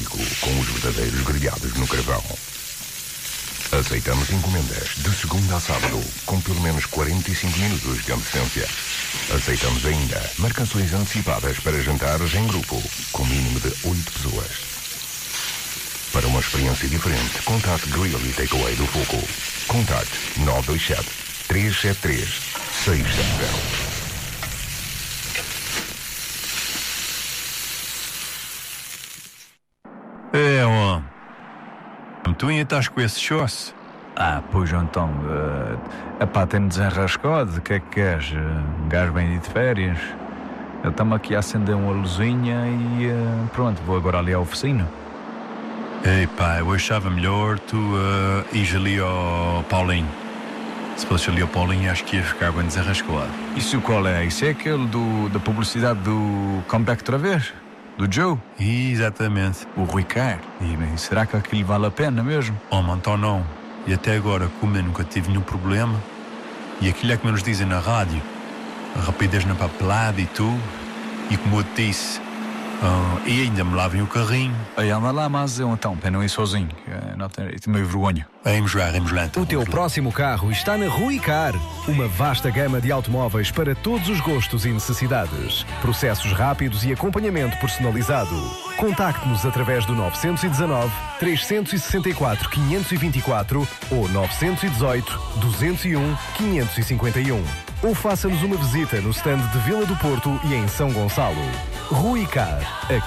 único com os verdadeiros grelhados no carvão. Aceitamos encomendas de segunda a sábado, com pelo menos 45 minutos de antecedência. Aceitamos ainda marcações antecipadas para jantares em grupo, com mínimo de 8 pessoas. Para uma experiência diferente, contacte Grill e Takeaway do Foco. Contacte 927-373-670. Homem. Tu ainda estás com esse chosse? Pois então, tem-me desenrascado. O que é que queres? Um gajo vem de férias. Eu estamos aqui a acender uma luzinha e pronto, vou agora ali à oficina. Ei pá, eu achava melhor tu ires ali ao Paulinho. Se fosse ali ao Paulinho, acho que ia ficar bem desenrascado. Isso qual é? Isso é aquele da publicidade do Comeback outra vez? Do Joe? Exatamente. O Rui Car. E será que aquilo vale a pena mesmo? Então não. E até agora, como eu nunca tive nenhum problema, e aquilo é como nos dizem na rádio, a rapidez na papelada e tudo, e como eu te disse, e ainda me lavem o carrinho. Aí anda lá, mas eu então, para não ir sozinho, não tenho meio vergonha. Vamos lá então. O teu próximo carro está na Rui Car. Uma vasta gama de automóveis para todos os gostos e necessidades. Processos rápidos e acompanhamento personalizado. Contacte-nos através do 919-364-524 ou 918-201-551. Ou faça-nos uma visita no stand de Vila do Porto e em São Gonçalo. Rui Car.